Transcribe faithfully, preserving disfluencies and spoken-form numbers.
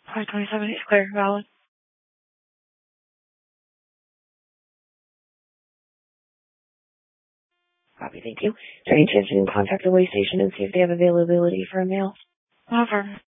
five twenty-seven is clear, valid. Copy, thank you. Is there any chance you can contact the way station and see if they have availability for a mail? Offer.